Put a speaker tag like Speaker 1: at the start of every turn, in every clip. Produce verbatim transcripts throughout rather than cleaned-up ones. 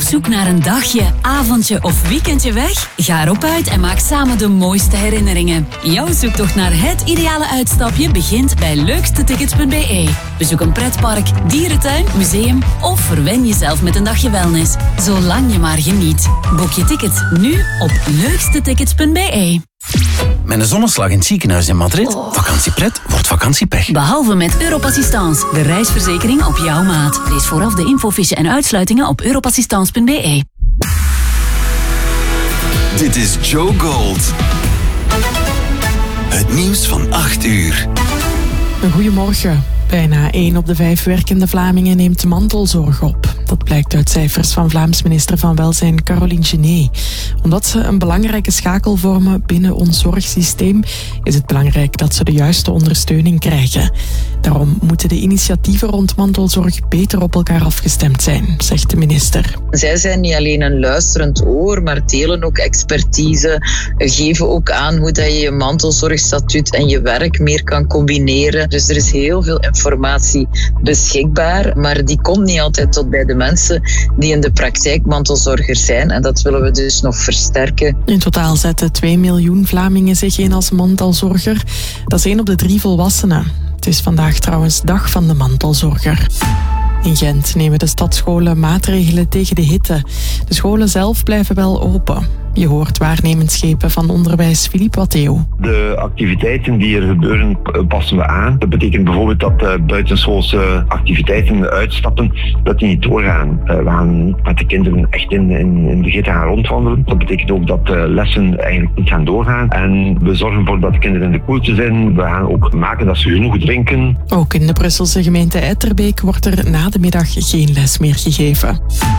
Speaker 1: zoek naar een dagje, avondje of weekendje weg? Ga erop uit en maak samen de mooiste herinneringen. Jouw zoektocht naar het ideale uitstapje begint bij leukste tickets punt b e. Bezoek een pretpark, dierentuin, museum of verwen jezelf met een dagje wellness. Zolang je maar geniet. Boek je tickets nu op leukste tickets punt b e.
Speaker 2: Met een zonneslag in het ziekenhuis in Madrid. Oh. Vakantiepret wordt vakantiepech.
Speaker 1: Behalve met Europassistance, de reisverzekering op jouw maat. Lees vooraf de infofiche en uitsluitingen op europassistance punt b e.
Speaker 3: Dit is Joe Gold. Het nieuws van acht uur.
Speaker 4: Goedemorgen. Bijna één op de vijf werkende Vlamingen neemt mantelzorg op. Dat blijkt uit cijfers van Vlaams minister van Welzijn Caroline Genet. Omdat ze een belangrijke schakel vormen binnen ons zorgsysteem, is het belangrijk dat ze de juiste ondersteuning krijgen. Daarom moeten de initiatieven rond mantelzorg beter op elkaar afgestemd zijn, zegt de minister.
Speaker 5: Zij zijn niet alleen een luisterend oor, maar delen ook expertise, geven ook aan hoe dat je je mantelzorgstatuut en je werk meer kan combineren. Dus er is heel veel informatie beschikbaar, maar die komt niet altijd tot bij de mensen die in de praktijk mantelzorger zijn. En dat willen we dus nog versterken.
Speaker 4: In totaal zetten twee miljoen Vlamingen zich in als mantelzorger. Dat is één op de drie volwassenen. Het is vandaag trouwens dag van de mantelzorger. In Gent nemen de stadsscholen maatregelen tegen de hitte. De scholen zelf blijven wel open. Je hoort waarnemersschepen van onderwijs Philippe Watteeuw.
Speaker 6: De activiteiten die er gebeuren passen we aan. Dat betekent bijvoorbeeld dat uh, buitenschoolse activiteiten, uitstappen, dat die niet doorgaan. Uh, we gaan met de kinderen echt in, in, in de gitte gaan rondwandelen. Dat betekent ook dat uh, lessen eigenlijk niet gaan doorgaan. En we zorgen ervoor dat de kinderen in de koeltje zijn. We gaan ook maken dat ze genoeg drinken.
Speaker 4: Ook in de Brusselse gemeente Etterbeek wordt er na de middag geen les meer gegeven.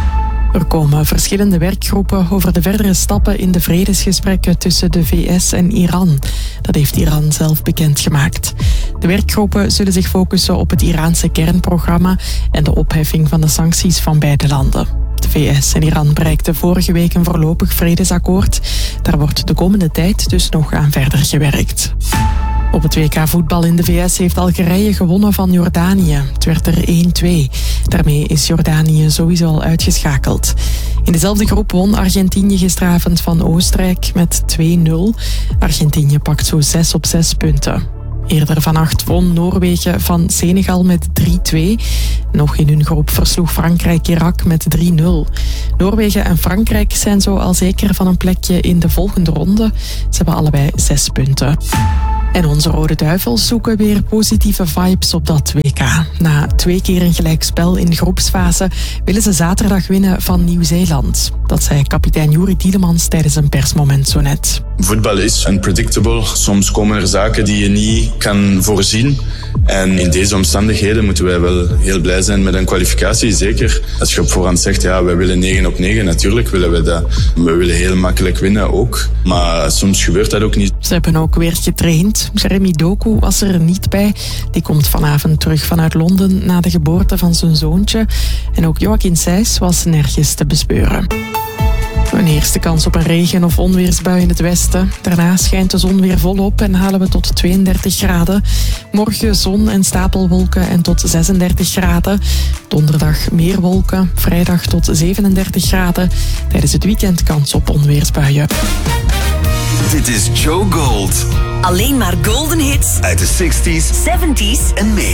Speaker 4: Er komen verschillende werkgroepen over de verdere stappen in de vredesgesprekken tussen de V S en Iran. Dat heeft Iran zelf bekendgemaakt. De werkgroepen zullen zich focussen op het Iraanse kernprogramma en de opheffing van de sancties van beide landen. De V S en Iran bereikten vorige week een voorlopig vredesakkoord. Daar wordt de komende tijd dus nog aan verder gewerkt. Op het W K voetbal in de V S heeft Algerije gewonnen van Jordanië. Het werd er één twee. Daarmee is Jordanië sowieso al uitgeschakeld. In dezelfde groep won Argentinië gisteravond van Oostenrijk met twee nul. Argentinië pakt zo zes op zes punten. Eerder vannacht won Noorwegen van Senegal met drie twee. Nog in hun groep versloeg Frankrijk Irak met drie nul. Noorwegen en Frankrijk zijn zo al zeker van een plekje in de volgende ronde. Ze hebben allebei zes punten. En onze Rode Duivels zoeken weer positieve vibes op dat W K. Na twee keer een gelijkspel in de groepsfase willen ze zaterdag winnen van Nieuw-Zeeland. Dat zei kapitein Juri Tielemans tijdens een persmoment zo net.
Speaker 7: Voetbal is unpredictable. Soms komen er zaken die je niet kan voorzien. En in deze omstandigheden moeten wij wel heel blij zijn met een kwalificatie. Zeker als je op voorhand zegt, ja, wij willen negen op negen. Natuurlijk willen we dat. We willen heel makkelijk winnen ook. Maar soms gebeurt dat ook niet.
Speaker 4: Ze hebben ook weer getraind. Jeremy Doku was er niet bij. Die komt vanavond terug vanuit Londen na de geboorte van zijn zoontje. En ook Joachim Sijs was nergens te bespeuren. Een eerste kans op een regen- of onweersbui in het westen. Daarna schijnt de zon weer volop en halen we tot tweeëndertig graden. Morgen zon en stapelwolken en tot zesendertig graden. Donderdag meer wolken, vrijdag tot zevenendertig graden. Tijdens het weekend kans op onweersbuien.
Speaker 3: Dit is Joe Gold.
Speaker 1: Alleen maar golden hits
Speaker 3: Uit de zestig's,
Speaker 1: zeventig's
Speaker 3: en meer.